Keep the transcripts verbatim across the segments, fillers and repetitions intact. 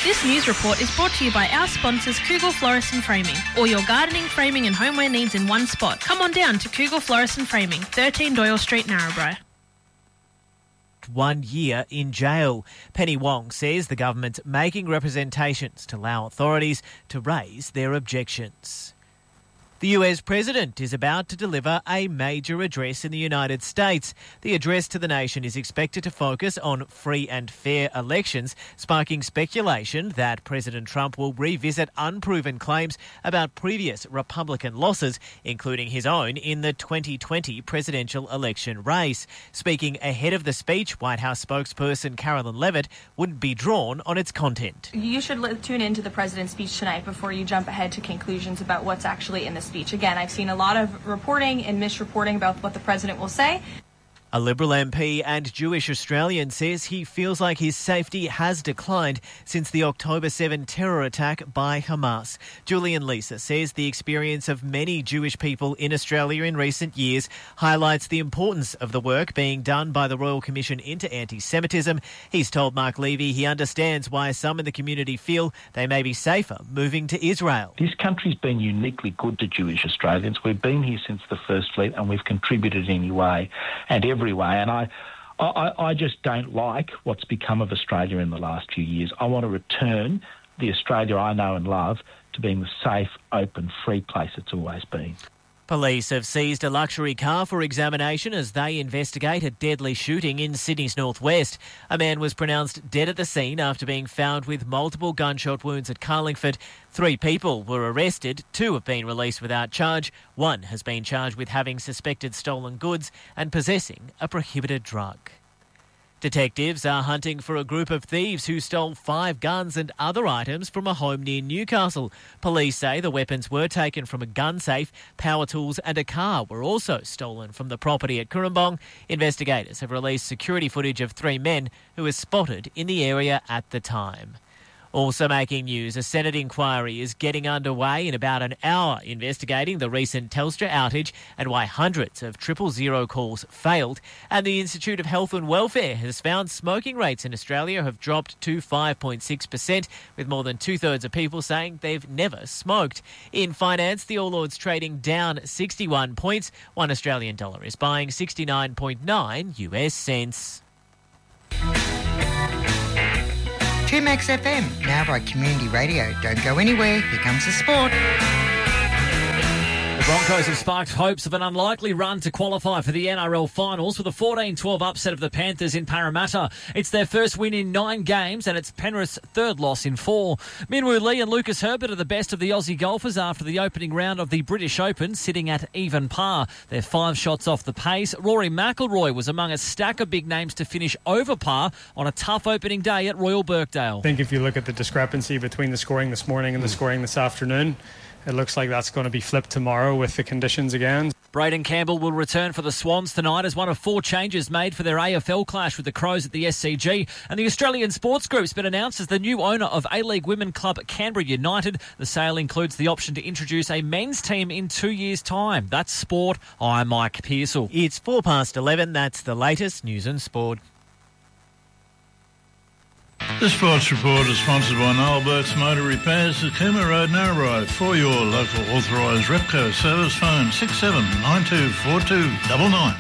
This news report is brought to you by our sponsors Kugel Florist and Framing. All your gardening, framing and homeware needs in one spot. Come on down to Kugel Florist and Framing, thirteen Doyle Street, Narrabri. One year in jail. Penny Wong says the government's making representations to allow authorities to raise their objections. The U S President is about to deliver a major address in the United States. The address to the nation is expected to focus on free and fair elections, sparking speculation that President Trump will revisit unproven claims about previous Republican losses, including his own in the twenty twenty presidential election race. Speaking ahead of the speech, White House spokesperson Carolyn Levitt wouldn't be drawn on its content. You should li- tune into the president's speech tonight before you jump ahead to conclusions about what's actually in the speech. Again, I've seen a lot of reporting and misreporting about what the president will say. A Liberal M P and Jewish Australian says he feels like his safety has declined since the October seventh terror attack by Hamas. Julian Lisa says the experience of many Jewish people in Australia in recent years highlights the importance of the work being done by the Royal Commission into Anti-Semitism. He's told Mark Levy he understands why some in the community feel they may be safer moving to Israel. This country's been uniquely good to Jewish Australians. We've been here since the First Fleet and we've contributed anyway. And every way, and I, I, I just don't like what's become of Australia in the last few years. I want to return the Australia I know and love to being the safe, open, free place it's always been. Police have seized a luxury car for examination as they investigate a deadly shooting in Sydney's northwest. A man was pronounced dead at the scene after being found with multiple gunshot wounds at Carlingford. Three people were arrested. Two have been released without charge. One has been charged with having suspected stolen goods and possessing a prohibited drug. Detectives are hunting for a group of thieves who stole five guns and other items from a home near Newcastle. Police say the weapons were taken from a gun safe, power tools and a car were also stolen from the property at Cooranbong. Investigators have released security footage of three men who were spotted in the area at the time. Also making news, a Senate inquiry is getting underway in about an hour investigating the recent Telstra outage and why hundreds of triple zero calls failed. And the Institute of Health and Welfare has found smoking rates in Australia have dropped to five point six percent, with more than two-thirds of people saying they've never smoked. In finance, the All Ords trading down sixty-one points. One Australian dollar is buying sixty-nine point nine U S cents. two Max F M, now by Community Radio. Don't go anywhere. Here comes the sport. The Broncos have sparked hopes of an unlikely run to qualify for the N R L finals with a fourteen twelve upset of the Panthers in Parramatta. It's their first win in nine games and it's Penrith's third loss in four. Minwoo Lee and Lucas Herbert are the best of the Aussie golfers after the opening round of the British Open, sitting at even par. They're five shots off the pace. Rory McIlroy was among a stack of big names to finish over par on a tough opening day at Royal Birkdale. I think if you look at the discrepancy between the scoring this morning and the scoring this afternoon, it looks like that's going to be flipped tomorrow with the conditions again. Braden Campbell will return for the Swans tonight as one of four changes made for their A F L clash with the Crows at the S C G. And the Australian Sports Group's been announced as the new owner of A-League women club Canberra United. The sale includes the option to introduce a men's team in two years' time. That's sport. I'm Mike Pearsall. It's four past eleven. That's the latest news and sport. The Sports Report is sponsored by Noel Burt's Motor Repairs at Cooma Road, Narrabri. For your local authorised Repco service, phone six seven nine two four two nine nine.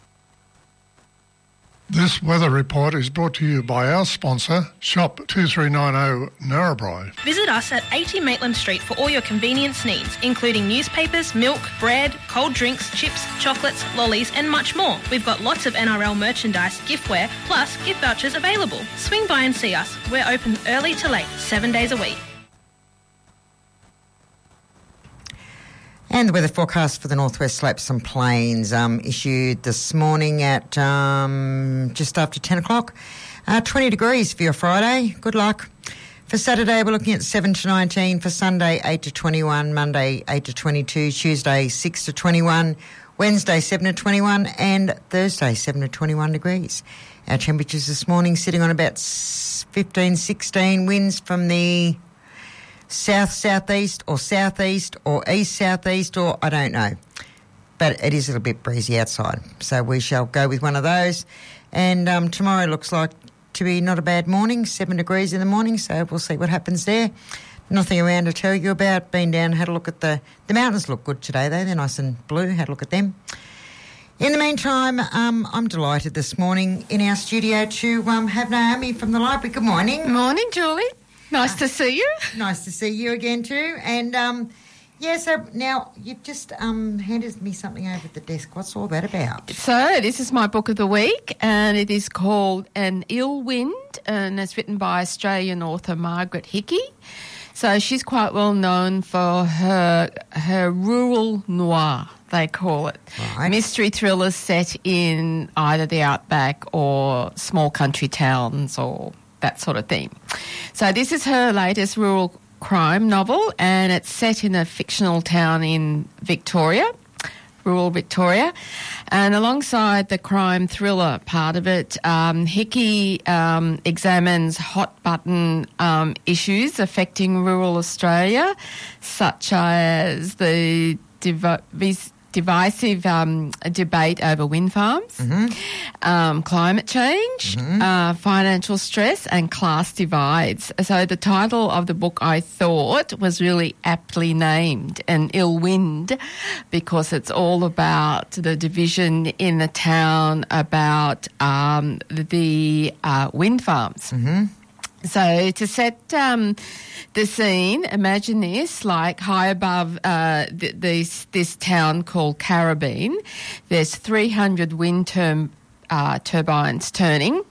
This weather report is brought to you by our sponsor, Shop two three nine zero Narrabri. Visit us at eighty Maitland Street for all your convenience needs, including newspapers, milk, bread, cold drinks, chips, chocolates, lollies and much more. We've got lots of N R L merchandise, giftware, plus gift vouchers available. Swing by and see us. We're open early to late, seven days a week. And the weather forecast for the northwest slopes and plains um, issued this morning at um, just after ten o'clock. Uh, twenty degrees for your Friday. Good luck. For Saturday, we're looking at seven to nineteen. For Sunday, eight to twenty-one. Monday, eight to twenty-two. Tuesday, six to twenty-one. Wednesday, seven to twenty-one. And Thursday, seven to twenty-one degrees. Our temperatures this morning sitting on about fifteen, sixteen. Winds from the south-southeast or southeast or east-southeast or I don't know. But it is a little bit breezy outside. So we shall go with one of those. And um, tomorrow looks like to be not a bad morning, seven degrees in the morning, so we'll see what happens there. Nothing around to tell you about. Been down, had a look at the... The mountains look good today, though. They're nice and blue. Had a look at them. In the meantime, um, I'm delighted this morning in our studio to um, have Naomi from the library. Good morning. Morning, Julie. Nice uh, to see you. Nice to see you again too. And, um, yeah, so now you've just um, handed me something over at the desk. What's all that about? So this is my book of the week, and it is called An Ill Wind, and it's written by Australian author Margaret Hickey. So she's quite well known for her her rural noir, they call it. Right. Mystery thrillers set in either the outback or small country towns or that sort of thing. So this is her latest rural crime novel, and it's set in a fictional town in Victoria, rural Victoria. And alongside the crime thriller part of it, um, Hickey um, examines hot-button um, issues affecting rural Australia, such as the div- divisive um, debate over wind farms, mm-hmm. um, climate change, mm-hmm. uh, financial stress and class divides. So the title of the book, I thought, was really aptly named, An Ill Wind, because it's all about the division in the town about um, the uh, wind farms. Mm-hmm. So to set um, the scene, imagine this, like high above uh, th- this, this town called Caribbean, there's three hundred wind term, uh, turbines turning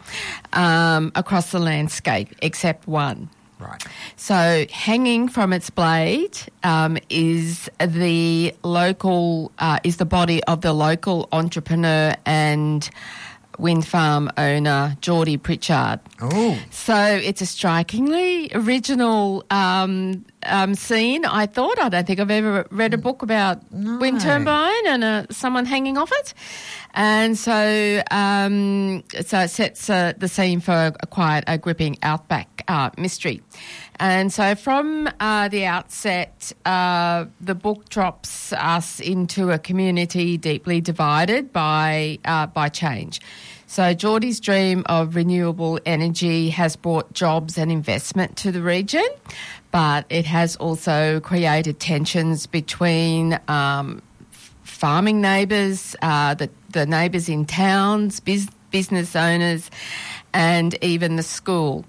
um, across the landscape, except one. Right. So hanging from its blade um, is the local, uh, is the body of the local entrepreneur and wind farm owner, Geordie Pritchard. Oh. So it's a strikingly original um, um, scene, I thought. I don't think I've ever read a book about no. wind turbine and uh, someone hanging off it. And so um, so it sets uh, the scene for a quite a gripping outback uh, mystery. And so from uh, the outset, uh, the book drops us into a community deeply divided by uh, by change. So Geordie's dream of renewable energy has brought jobs and investment to the region, but it has also created tensions between um, farming neighbours, uh, the, the neighbours in towns, biz, business owners, and even the school.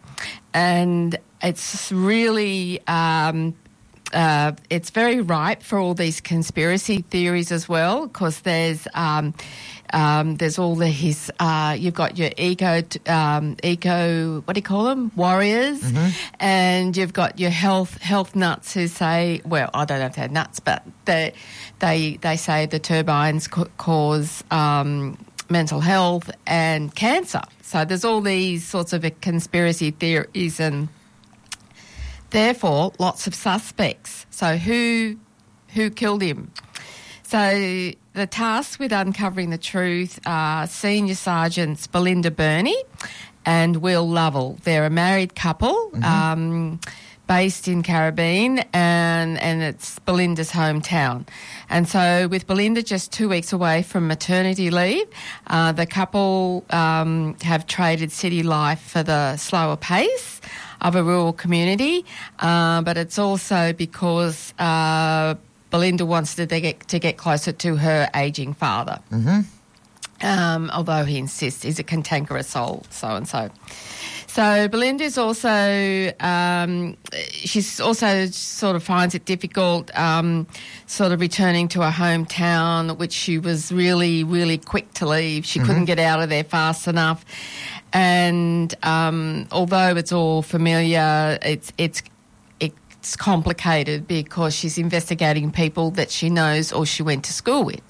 And it's really, um, uh, it's very ripe for all these conspiracy theories as well, because there's, um, um, there's all the his, uh, you've got your eco, um, eco, what do you call them, warriors, mm-hmm. and you've got your health health nuts who say, well, I don't know if they're nuts, but they they they say the turbines co- cause um, mental health and cancer. So there's all these sorts of conspiracy theories and therefore lots of suspects. So who who killed him? So the tasked with uncovering the truth are Senior Sergeants Belinda Burney and Will Lovell. They're a married couple mm-hmm. um, based in Caribbean, and, and it's Belinda's hometown. And so with Belinda just two weeks away from maternity leave, uh, the couple um, have traded city life for the slower pace of a rural community, uh, but it's also because uh, Belinda wants to get, to get closer to her ageing father, mm-hmm. um, although he insists he's a cantankerous soul, so-and-so. So Belinda is also, um, she's also sort of finds it difficult um, sort of returning to her hometown, which she was really, really quick to leave. She mm-hmm. couldn't get out of there fast enough. And um, although it's all familiar, it's it's it's complicated because she's investigating people that she knows or she went to school with.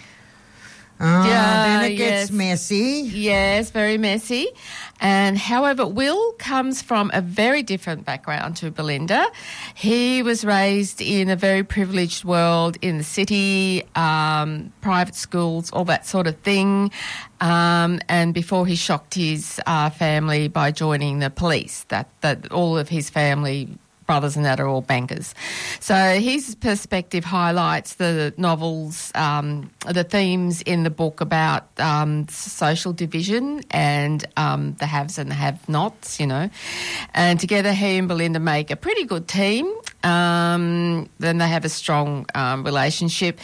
Oh, yeah, then it gets yes. messy. Yes, very messy. And however, Will comes from a very different background to Belinda. He was raised in a very privileged world in the city, um, private schools, all that sort of thing. Um, and before he shocked his uh, family by joining the police, that, that all of his family brothers and that are all bankers. So his perspective highlights the novels, um, the themes in the book about um, social division and um, the haves and the have-nots, you know. And together he and Belinda make a pretty good team. Um, then they have a strong um, relationship.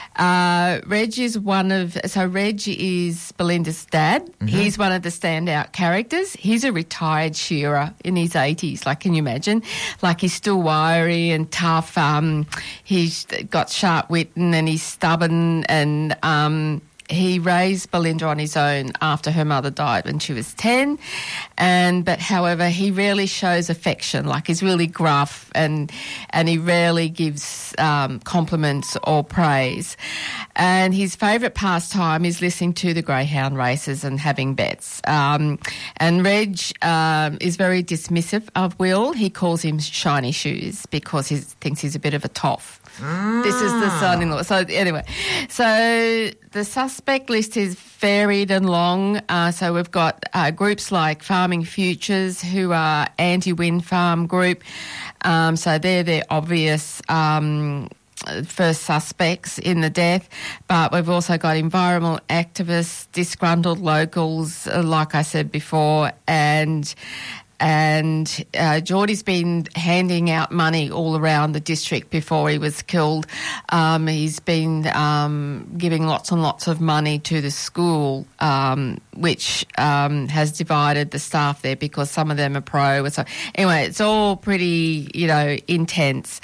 Uh, Reg is one of, so Reg is Belinda's dad. Mm-hmm. He's one of the standout characters. He's a retired shearer in his eighties, like, can you imagine? Like, he's still wiry and tough. Um, he's got sharp wit and he's stubborn, and um, he raised Belinda on his own after her mother died when she was ten. And but however, he rarely shows affection. Like, he's really gruff, and and he rarely gives um, compliments or praise. And his favourite pastime is listening to the greyhound races and having bets. Um, and Reg um, is very dismissive of Will. He calls him shiny shoes because he thinks he's a bit of a toff. Ah. This is the son-in-law. So anyway, so the suspect list is varied and long. Uh, so we've got uh, groups like Farming Futures, who are anti-wind farm group. Um, so they're the obvious um, first suspects in the death. But we've also got environmental activists, disgruntled locals, uh, like I said before, and... And uh, Geordie's been handing out money all around the district before he was killed. Um, he's been um, giving lots and lots of money to the school, um, which um, has divided the staff there because some of them are pro. So anyway, it's all pretty, you know, intense.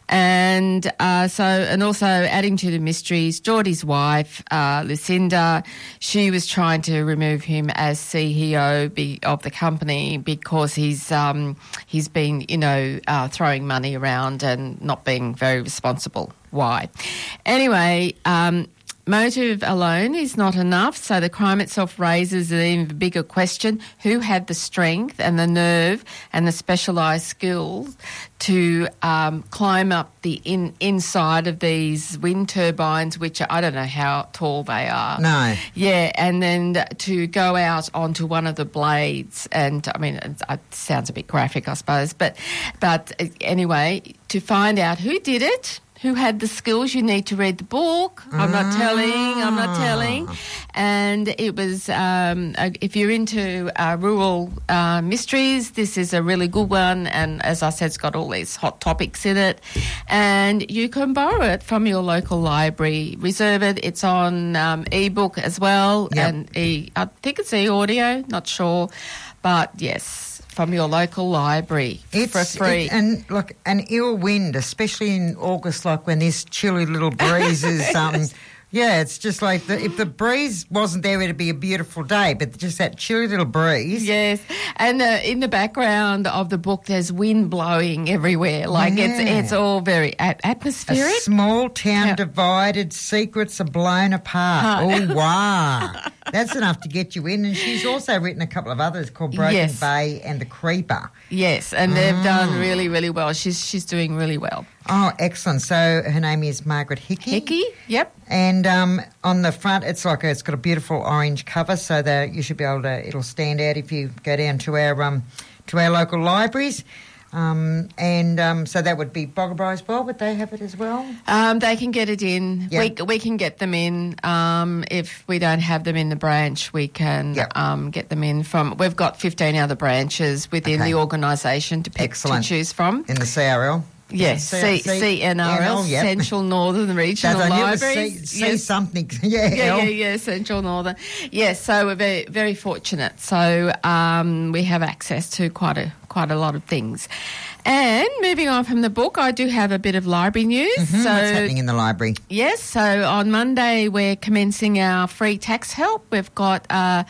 And uh, so, and also adding to the mysteries, Geordie's wife, uh, Lucinda, she was trying to remove him as C E O be, of the company because he's um, he's been, you know, uh, throwing money around and not being very responsible. Why? Anyway, um, motive alone is not enough, so the crime itself raises an even bigger question: who had the strength and the nerve and the specialised skills to um, climb up the in, inside of these wind turbines, which are, I don't know how tall they are. No. Yeah, and then to go out onto one of the blades, and I mean, it, it sounds a bit graphic, I suppose, but but anyway, to find out who did it, who had the skills. You need to read the book. I'm not telling, I'm not telling. And it was, um, if you're into uh, rural uh, mysteries, this is a really good one. And as I said, it's got all these hot topics in it. And you can borrow it from your local library. Reserve it. It's on um, e-book as well. Yep. And e, I think it's e-audio, not sure. But yes, from your local library it's, for free. It, and look, an ill wind, especially in August, like when this chilly little breeze is, um, yeah, it's just like the, if the breeze wasn't there, it'd be a beautiful day, but just that chilly little breeze. Yes, and uh, in the background of the book, there's wind blowing everywhere. Like yeah. it's it's all very a- atmospheric. A small town yeah. divided, secrets are blown apart. Oh, wow. That's enough to get you in. And she's also written a couple of others called Broken yes. Bay and The Creeper. Yes, and they've oh. done really, really well. She's she's doing really well. Oh, excellent. So her name is Margaret Hickey. Hickey, yep. And um, on the front, it's like a, it's got a beautiful orange cover, so that you should be able to. It'll stand out if you go down to our um, to our local libraries. Um, and um, so that would be Bogabri as well. Would they have it as well? Um, they can get it in. Yep. We we can get them in. Um, if we don't have them in the branch, we can yep. um, get them in from. We've got fifteen other branches within okay. the organisation to pick Excellent. to choose from. In the C R L. Yes, C- C- C N R L, yep. Central Northern Regional That's, Libraries. See, yes. see something, yeah, yeah, yeah, yeah, Central Northern. Yes, so we're very, very fortunate. So um, we have access to quite a quite a lot of things. And moving on from the book, I do have a bit of library news. Mm-hmm. So, what's happening in the library? Yes, so on Monday we're commencing our free tax help. We've got uh,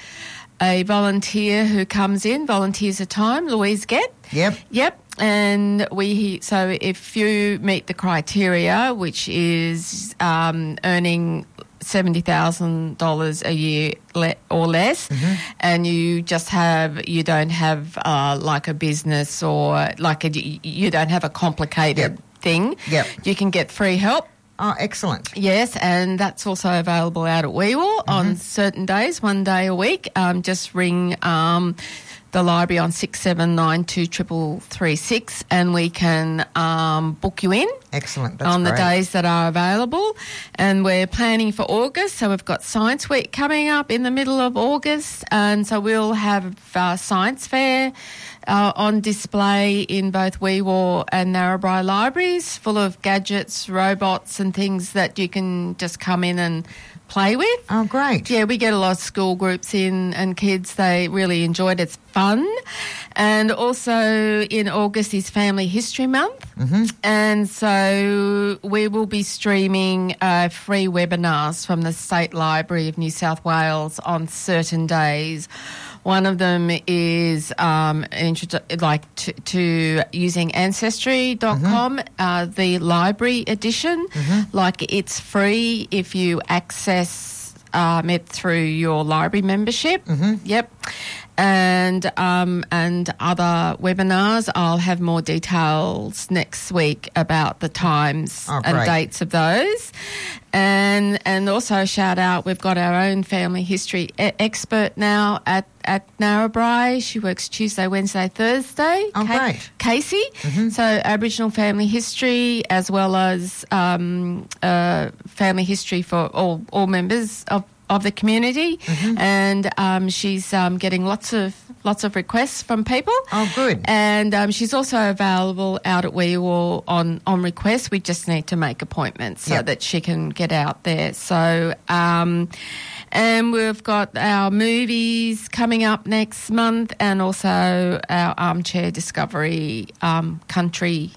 a volunteer who comes in, volunteers a time, Louise Gett. Yep. Yep. And we, so if you meet the criteria, which is um, earning seventy thousand dollars a year le- or less, mm-hmm. and you just have, you don't have uh, like a business or like a, you don't have a complicated yep. thing, yep. you can get free help. Oh, excellent. Yes, and that's also available out at Weewell mm-hmm. on certain days, one day a week. Um, just ring... Um, the library on six seven nine two triple three six, and we can um, book you in. Excellent. That's on the great. days that are available. And we're planning for August, so we've got Science Week coming up in the middle of August, and so we'll have uh, science fair uh, on display in both Wee Waa and Narrabri libraries, full of gadgets, robots and things that you can just come in and play with. Oh, great. Yeah, we get a lot of school groups in and kids, they really enjoy it. It's fun. And also in August is Family History Month. Mm-hmm. And so we will be streaming uh, free webinars from the State Library of New South Wales on certain days. One of them is um, an introdu- like to, to using ancestry dot com, mm-hmm. uh, the library edition. Mm-hmm. Like it's free if you access um, it through your library membership. Mm-hmm. Yep. And um, and other webinars. I'll have more details next week about the times oh, and dates of those. And and also shout out, we've got our own family history e- expert now at, at Narrabri. She works Tuesday, Wednesday, Thursday. Oh, Ka- great. Casey. Mm-hmm. So Aboriginal family history as well as um, uh, family history for all, all members of of the community, mm-hmm. and um, she's um, getting lots of lots of requests from people. Oh, good. And um, she's also available out at Wee Waa on, on request. We just need to make appointments so yep. that she can get out there. So, um, and we've got our movies coming up next month, and also our Armchair Discovery um, country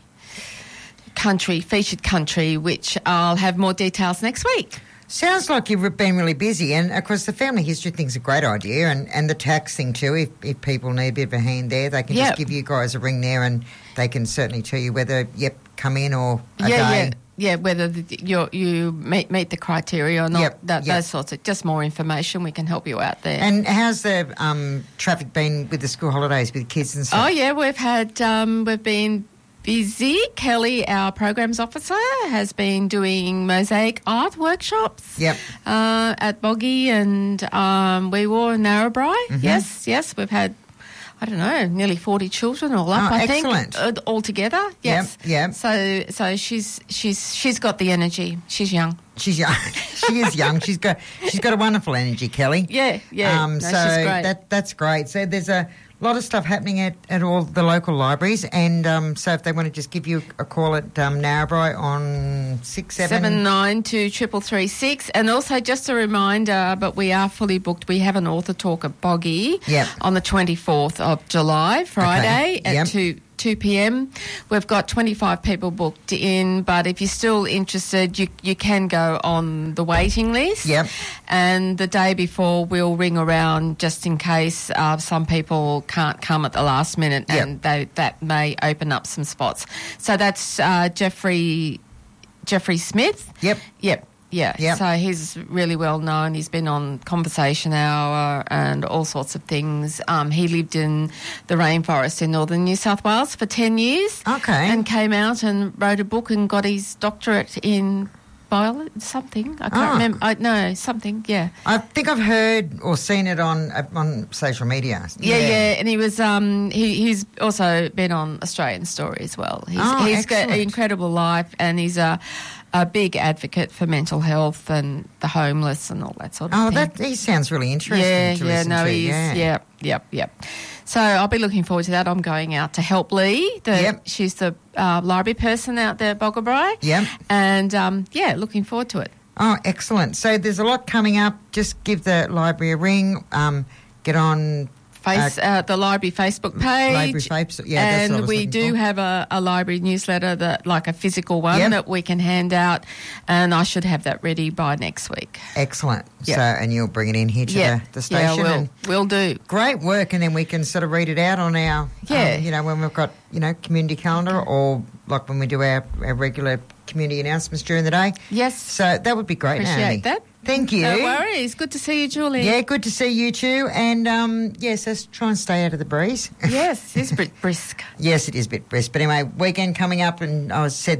country featured country, which I'll have more details next week. Sounds like you've been really busy, and of course the family history thing's a great idea, and, and the tax thing too. If, if people need a bit of a hand there, they can yep. just give you guys a ring there, and they can certainly tell you whether yep come in or a yeah, day. Yeah, yeah. Whether the, you you meet meet the criteria or not. Yep, that, yep. Those sorts of just more information. We can help you out there. And how's the um, traffic been with the school holidays with the kids and stuff? Oh yeah, we've had um, we've been. busy. Kelly, our programs officer, has been doing mosaic art workshops yep. uh, at Boggy and um, Wee Waa and Narrabri. Mm-hmm. Yes, yes, we've had, I don't know, nearly forty children all up, oh, I excellent. think, uh, all together. Yes. Yep, yep. So, so she's she's she's got the energy. She's young. She's young. She is young. She's got she's got a wonderful energy, Kelly. Yeah, yeah. Um, no, so she's great. that that's great. So there's a lot of stuff happening at, at all the local libraries, and um, so if they want to just give you a call at um, Narrabri on six seven seven nine two triple three six, and also just a reminder, but we are fully booked. We have an author talk at Boggy yep. on the twenty fourth of July, Friday okay. at yep. two. two p.m. We've got twenty-five people booked in, but if you're still interested, you you can go on the waiting list. Yep. And the day before, we'll ring around just in case uh, some people can't come at the last minute, yep. and they, that may open up some spots. So that's uh, Jeffrey Jeffrey Smith. Yep. Yep. Yeah, yep. So he's really well known. He's been on Conversation Hour and all sorts of things. Um, he lived in the rainforest in northern New South Wales for ten years. Okay. And came out and wrote a book and got his doctorate in biology, something. I can't oh. remember. I, no, something, yeah. I think I've heard or seen it on uh, on social media. Yeah, yeah, yeah. And he was um, he, he's also been on Australian Story as well. He's, oh, he's got excellent. an incredible life, and he's a... a big advocate for mental health and the homeless and all that sort of oh, thing. Oh, that he sounds really interesting yeah, to yeah, listen no, to. he's, yeah, yep, yep, yep. So I'll be looking forward to that. I'm going out to help Lee. The, yep. She's the uh, library person out there at Boggabri. Yep. And, um, yeah, looking forward to it. Oh, excellent. So there's a lot coming up. Just give the library a ring. Um, get on... Face, uh, uh, the library Facebook page. Library Facebook, yeah. That's what I and was we looking do for. have a, a library newsletter, that like a physical one yep. that we can hand out, and I should have that ready by next week. Excellent. Yep. So, and you'll bring it in here to yep. the, the station. Yeah, we'll, and we'll do. Great work, and then we can sort of read it out on our, yeah. um, you know, when we've got, you know, community calendar, or like when we do our, our regular community announcements during the day. Yes. So that would be great, Appreciate Naomi. that. Thank you. No worries. Good to see you, Julie. Yeah, good to see you too. And, um, yes, let's try and stay out of the breeze. Yes, it's a bit brisk. Yes, it is a bit brisk. But anyway, weekend coming up, and I was said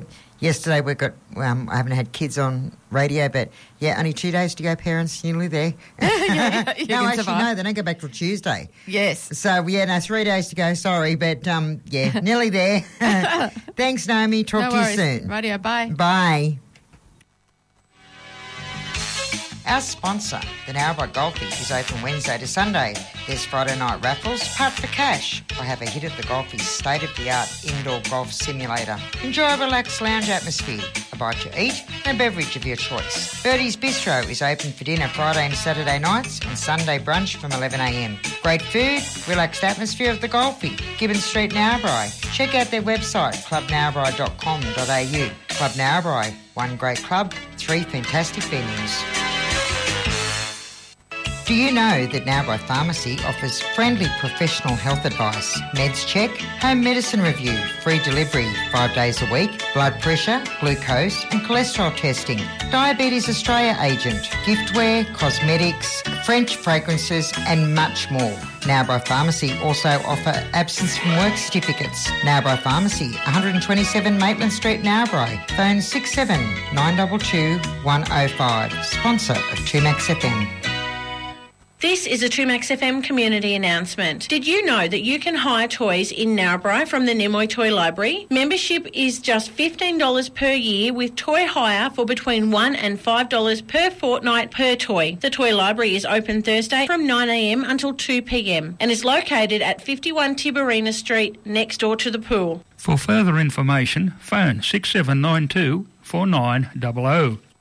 yesterday we got, um, I haven't had kids on radio, but yeah, only two days to go, parents, nearly there. yeah, yeah, you no, can actually, survive. no, they don't go back till Tuesday. Yes. So, yeah, no, three days to go, sorry, but um, yeah, nearly there. Thanks, Naomi. Talk No to worries. you soon. Radio, bye. Bye. Our sponsor, the Narrabri Golfie, is open Wednesday to Sunday. There's Friday night raffles, part for cash, or have a hit at the Golfie's state-of-the-art indoor golf simulator. Enjoy a relaxed lounge atmosphere, a bite to eat, and a beverage of your choice. Birdie's Bistro is open for dinner Friday and Saturday nights and Sunday brunch from eleven a m. Great food, relaxed atmosphere of the Golfie, Gibbons Street, Narrabri. Check out their website, club narrabri dot com dot a u. Club Narrabri, one great club, three fantastic venues. Do you know that Narrabri Pharmacy offers friendly professional health advice, meds check, home medicine review, free delivery five days a week, blood pressure, glucose and cholesterol testing, Diabetes Australia agent, giftware, cosmetics, French fragrances and much more. Narrabri Pharmacy also offer absence from work certificates. Narrabri Pharmacy, one twenty-seven Maitland Street, Narrabri. Phone six seven nine two two one oh five. Sponsor of two Max F M. This is a two Max F M community announcement. Did you know that you can hire toys in Narrabri from the Nimoy Toy Library? Membership is just fifteen dollars per year with toy hire for between one dollars and five dollars per fortnight per toy. The Toy Library is open Thursday from nine a m until two p m and is located at fifty-one Tiberina Street next door to the pool. For further information, phone six seven nine two four nine zero zero.